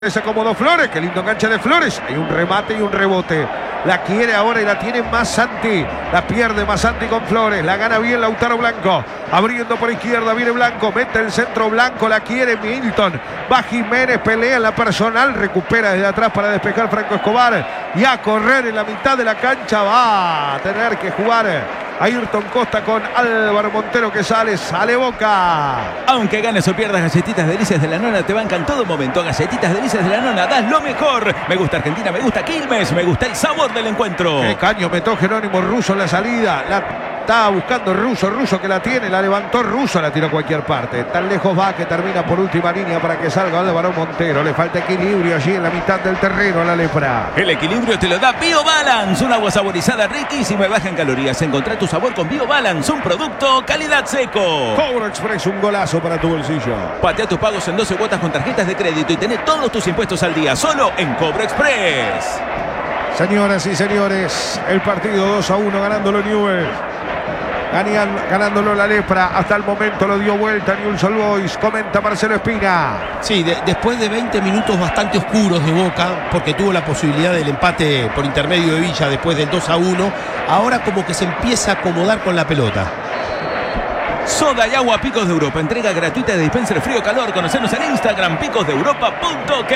Se acomodó Flores, qué lindo enganche de Flores. Hay un remate y un rebote. La quiere ahora y la tiene Massanti. La pierde Massanti con Flores. La gana bien Lautaro Blanco. Abriendo por izquierda, viene Blanco. Mete el centro Blanco. La quiere Milton. Va Jiménez, pelea en la personal. Recupera desde atrás para despejar Franco Escobar. Y a correr en la mitad de la cancha. Va a tener que jugar Ayrton Costa con Álvaro Montero que sale Boca. Aunque ganes o pierdas, Galletitas Delicias de la Nona te bancan todo momento. Galletitas Delicias de la Nona, das lo mejor. Me gusta Argentina, me gusta Quilmes, me gusta el sabor del encuentro. Qué caño metió Jerónimo Russo en la salida. La estaba buscando Russo que la tiene, la levantó Russo, la tiró a cualquier parte. Tan lejos va que termina por última línea para que salga Álvaro Montero. Le falta equilibrio allí en la mitad del terreno a la lepra. El equilibrio te lo da BioBalance, un agua saborizada riquísima y baja en calorías. Encontrá tu sabor con BioBalance, un producto calidad seco. Cobro Express, un golazo para tu bolsillo. Patea tus pagos en 12 cuotas con tarjetas de crédito y tenés todos tus impuestos al día, solo en Cobro Express. Señoras y señores, el partido 2-1 ganándolo Newell's. Ganándolo la lepra, hasta el momento lo dio vuelta Newell's Old Boys, comenta Marcelo Espina. Sí, después de 20 minutos bastante oscuros de Boca, porque tuvo la posibilidad del empate por intermedio de Villa después del 2-1, ahora como que se empieza a acomodar con la pelota. Soda y agua Picos de Europa, entrega gratuita de dispenser frío-calor. Conocernos en Instagram, picosdeeuropa.ok.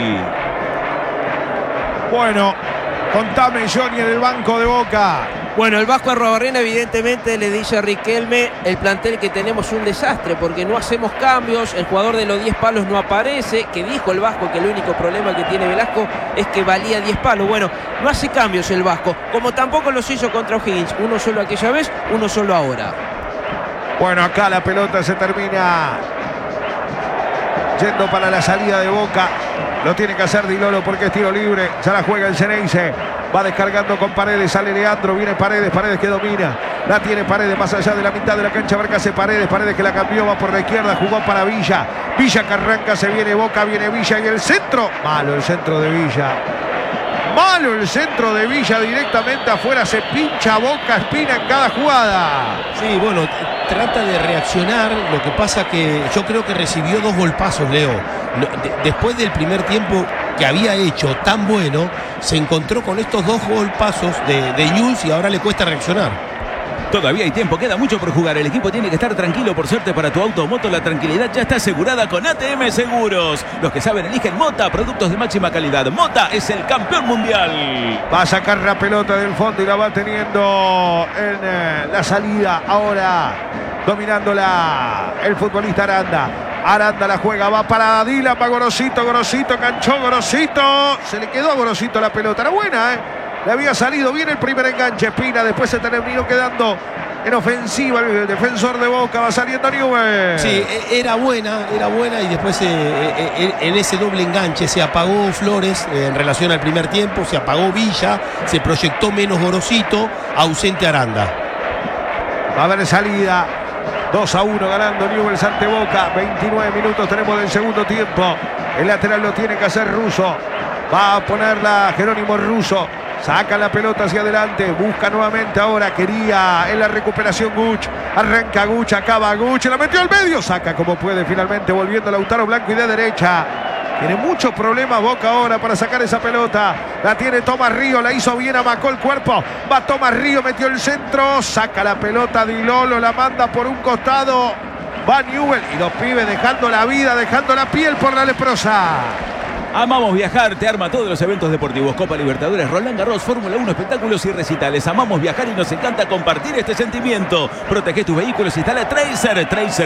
Bueno, contame, Johnny, en el banco de Boca. Bueno, el Vasco Arruabarrena evidentemente le dice a Riquelme: el plantel que tenemos es un desastre porque no hacemos cambios, el jugador de los 10 palos no aparece, que dijo el Vasco que el único problema que tiene Velasco es que valía 10 palos. Bueno, no hace cambios el Vasco, como tampoco los hizo contra O'Higgins, uno solo aquella vez, uno solo ahora. Bueno, acá la pelota se termina yendo para la salida de Boca. Lo tiene que hacer Di Lolo porque es tiro libre. Ya la juega el Ceneice. Va descargando con Paredes. Sale Leandro. Viene Paredes. Paredes que domina. La tiene Paredes más allá de la mitad de la cancha. A ver qué hace Paredes. Paredes que la cambió. Va por la izquierda. Jugó para Villa. Villa que arranca. Se viene Boca. Viene Villa. Y el centro. Malo el centro de Villa. Malo el centro de Villa. Directamente afuera. Se pincha Boca. Espina en cada jugada. Sí, bueno, trata de reaccionar. Lo que pasa que yo creo que recibió 2 golpazos, Leo. Después del primer tiempo que había hecho tan bueno, se encontró con estos 2 golpazos de Newell's y ahora le cuesta reaccionar. Todavía hay tiempo, queda mucho por jugar. El equipo tiene que estar tranquilo. Por suerte para tu auto o moto, la tranquilidad ya está asegurada con ATM Seguros. Los que saben eligen Mota, productos de máxima calidad. Mota es el campeón mundial. Va a sacar la pelota del fondo y la va teniendo en la salida. Ahora dominándola el futbolista Aranda. Aranda la juega, va para Dylan, va Gorosito, enganchó Gorosito. Se le quedó a Gorosito la pelota. Era buena, Le había salido bien el primer enganche, Espina. Después se terminó quedando en ofensiva el defensor de Boca. Va saliendo Newell's. Sí, era buena y después en ese doble enganche se apagó Flores en relación al primer tiempo. Se apagó Villa, se proyectó menos Gorosito, ausente Aranda. Va a haber salida. 2-1 ganando Newell's ante Boca. 29 minutos tenemos del segundo tiempo. El lateral lo tiene que hacer Russo. Va a ponerla Jerónimo Russo. Saca la pelota hacia adelante. Busca nuevamente ahora. Quería en la recuperación Guch. Arranca Guch. Acaba Guch. La metió al medio. Saca como puede finalmente. Volviendo Lautaro Blanco y de derecha. Tiene muchos problemas Boca ahora para sacar esa pelota. La tiene Tomás Río. La hizo bien, amacó el cuerpo. Va Tomás Río. Metió el centro. Saca la pelota Di Lolo. La manda por un costado. Va Newell's. Y los pibes dejando la vida, dejando la piel por la leprosa. Amamos viajar, te arma todos los eventos deportivos, Copa Libertadores, Roland Garros, Fórmula 1, espectáculos y recitales. Amamos viajar y nos encanta compartir este sentimiento. Protege tus vehículos, instala Tracer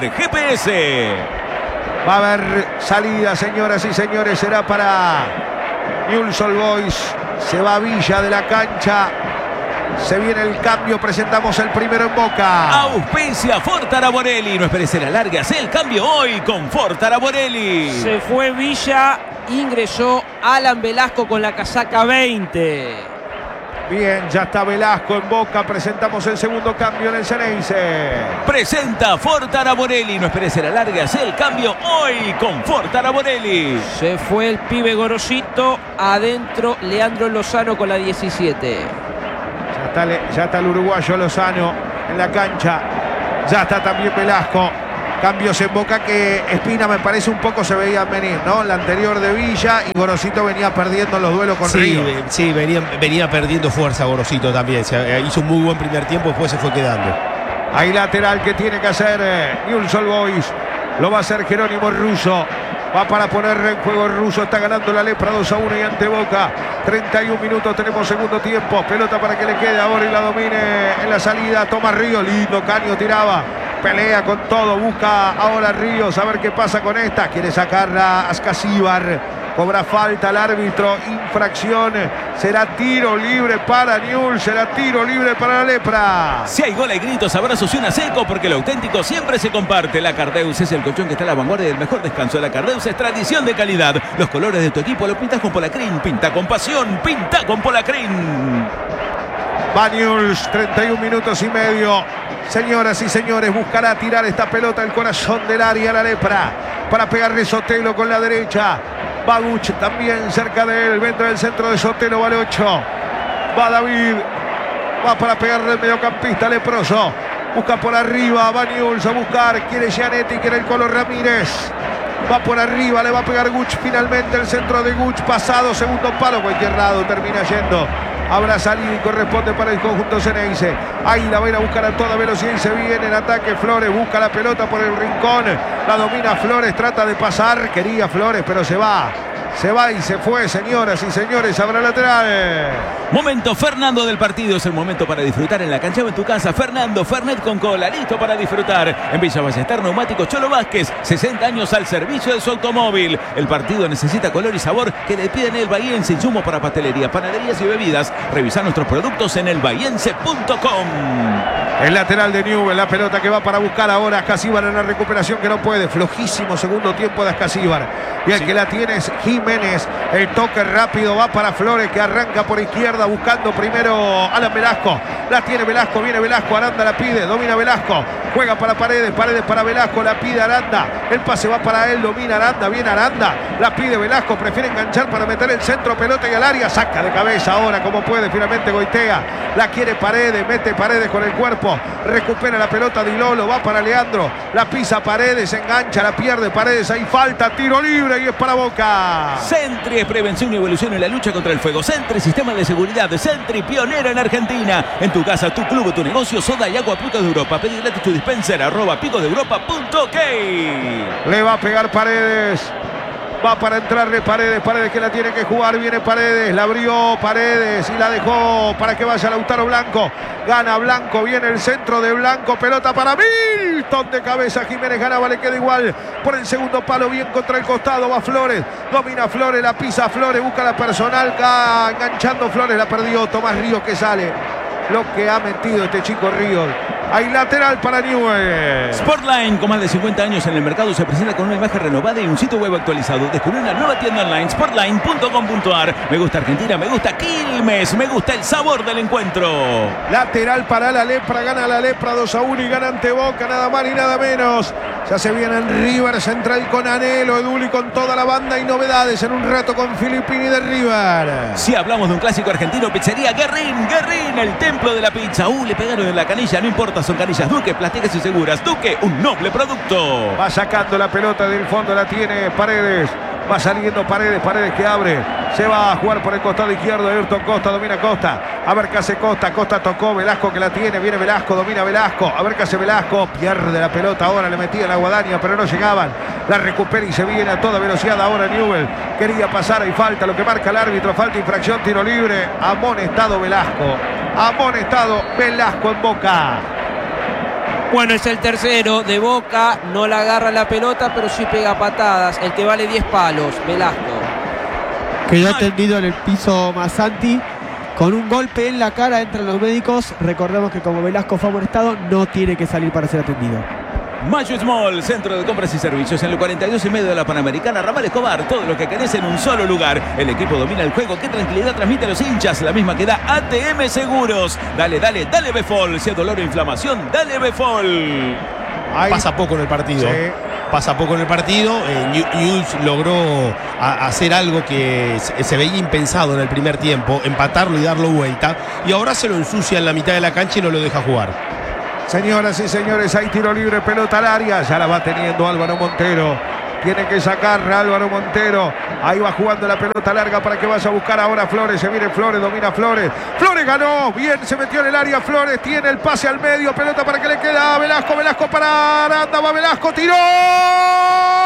GPS. Va a haber salida, señoras y señores. Será para Newell's Old Boys. Se va Villa de la cancha. Se viene el cambio, presentamos el primero en Boca. Auspicia Ford Araborelli. No esperes el alargue, haz el cambio hoy con Ford Araborelli. Se fue Villa, ingresó Alan Velasco con la casaca 20. Bien, ya está Velasco en Boca. Presentamos el segundo cambio en el Ceneice. Presenta Ford Araborelli. No esperes el alargue, haz el cambio hoy con Ford Araborelli. Se fue el pibe Gorosito. Adentro Leandro Lozano con la 17. Ya está el uruguayo Lozano en la cancha. Ya está también Velasco. Cambios en Boca que Espina me parece un poco se veía venir, ¿no? La anterior de Villa y Gorosito venía perdiendo los duelos con Río. Sí, venía perdiendo fuerza Gorosito también. Hizo un muy buen primer tiempo, después se fue quedando. Hay lateral que tiene que hacer Newell's Old Boys. Lo va a hacer Jerónimo Russo. Va para poner en juego Russo. Está ganando la Lepra 2-1 y ante Boca. 31 minutos tenemos segundo tiempo. Pelota para que le quede ahora y la domine en la salida. Toma Río. Lindo caño tiraba. Pelea con todo. Busca ahora Ríos. A ver qué pasa con esta. Quiere sacarla Ascasíbar. Cobra falta el árbitro, infracción, será tiro libre para Newell's, será tiro libre para la Lepra. Si hay gol, hay gritos, abrazos y una seco, porque lo auténtico siempre se comparte. La Cardeus es el colchón que está a la vanguardia del mejor descanso. La Cardeus es tradición de calidad. Los colores de tu equipo lo pintas con Polacrin, pinta con pasión, pinta con Polacrin. Va Newell's, 31 minutos y medio. Señoras y señores, buscará tirar esta pelota al corazón del área la Lepra para pegarle Sotelo con la derecha. Baguch también cerca de él, dentro del centro de Sotelo, vale 8. Va David, va para pegarle el mediocampista leproso. Busca por arriba, va Newell's a buscar, quiere Gianetti, quiere el Colo Ramírez. Va por arriba, le va a pegar Guch finalmente, el centro de Guch, pasado, segundo palo, cualquier lado termina yendo. Habrá salido y corresponde para el conjunto Ceneice. Ahí la va a ir a buscar a toda velocidad y se viene en ataque Flores. Busca la pelota por el rincón. La domina Flores, trata de pasar. Quería Flores, pero se va. Se va y se fue, señoras y señores. Habrá lateral. Momento Fernando del partido. Es el momento para disfrutar en la cancha o en tu casa. Fernando Fernet con cola, listo para disfrutar. En Villa Ballester, Neumáticos Cholo Vázquez. 60 años al servicio de su automóvil. El partido necesita color y sabor que le piden el bahiense. Insumo para pastelería, panaderías y bebidas. Revisar nuestros productos en elbahiense.com. El lateral de Newell's, la pelota que va para buscar ahora Ascasíbar en la recuperación que no puede. Flojísimo segundo tiempo de Ascasíbar. Y el que la tiene es Jiménez. El toque rápido va para Flores que arranca por izquierda buscando primero Alan Velasco. La tiene Velasco, viene Velasco, Aranda la pide, domina Velasco. Juega para Paredes, Paredes para Velasco, la pide Aranda. El pase va para él, domina Aranda, viene Aranda. La pide Velasco, prefiere enganchar para meter el centro, pelota y al área. Saca de cabeza ahora como puede, finalmente Goitea. La quiere Paredes, mete Paredes con el cuerpo. Recupera la pelota Di Lolo, va para Leandro. La pisa Paredes, engancha, la pierde Paredes. Hay falta, tiro libre y es para Boca. Sentry es prevención y evolución en la lucha contra el fuego. Sentry, sistema de seguridad. Sentry, pionera en Argentina. En tu casa, tu club o tu negocio, soda y agua Picos de Europa. Pedí gratis tu dispenser, @picosdeeuropa.ok. Le va a pegar Paredes. Va para entrarle Paredes, Paredes que la tiene que jugar, viene Paredes, la abrió Paredes y la dejó para que vaya Lautaro Blanco. Gana Blanco, viene el centro de Blanco, pelota para Milton de cabeza, Jiménez ganaba, le queda igual por el segundo palo, bien contra el costado, va Flores, domina Flores, la pisa Flores, busca la personal, enganchando Flores, la perdió Tomás Ríos que sale. Lo que ha metido este chico Ríos. Hay lateral para Newell's. Sportline, con más de 50 años en el mercado, se presenta con una imagen renovada y un sitio web actualizado. Descubrí una nueva tienda online, sportline.com.ar. Me gusta Argentina, me gusta Quilmes, me gusta el sabor del encuentro. Lateral para la Lepra, gana la Lepra 2-1 y gana ante Boca, nada más ni nada menos. Ya se viene en River Central con Anelo, Edul y con toda la banda y novedades en un rato con Filippini de River. Si hablamos de un clásico argentino, pizzería Guerrín, Guerrín, el templo de la pizza. Le pegaron en la canilla, no importa, son canillas Duque, plásticas y seguras. Duque, un noble producto. Va sacando la pelota del fondo, la tiene Paredes. Va saliendo Paredes, Paredes que abre. Se va a jugar por el costado izquierdo. Ayrton Costa, domina Costa. A ver qué hace Costa. Costa tocó, Velasco que la tiene. Viene Velasco, domina Velasco. A ver qué hace Velasco. Pierde la pelota ahora, le metía la guadaña, pero no llegaban. La recupera y se viene a toda velocidad ahora Newell's. Quería pasar, hay falta, lo que marca el árbitro. Falta, infracción, tiro libre. Amonestado Velasco. Amonestado Velasco en Boca. Bueno, es el tercero de Boca, no la agarra la pelota, pero sí pega patadas. El que vale 10 palos, Velasco. Quedó tendido en el piso Massanti. Con un golpe en la cara entran los médicos. Recordemos que como Velasco fue amonestado, no tiene que salir para ser atendido. Mayo Small, centro de compras y servicios en el 42 y medio de la Panamericana, Ramal Escobar, todo lo que querés en un solo lugar. El equipo domina el juego, qué tranquilidad transmite a los hinchas, la misma que da ATM Seguros. Dale, dale, dale Befol, si es dolor o inflamación, dale Befol. Pasa poco en el partido. Sí. Pasa poco en el partido. Newell's logró hacer algo que se veía impensado en el primer tiempo, empatarlo y darlo vuelta. Y ahora se lo ensucia en la mitad de la cancha y no lo deja jugar. Señoras y señores, hay tiro libre, pelota al área. Ya la va teniendo Álvaro Montero. Tiene que sacarla Álvaro Montero. Ahí va jugando la pelota larga para que vaya a buscar ahora Flores. Se viene Flores, domina Flores. Flores ganó. Bien, se metió en el área. Flores tiene el pase al medio. Pelota para que le queda a Velasco. Velasco para Aranda. Va Velasco. Tiró.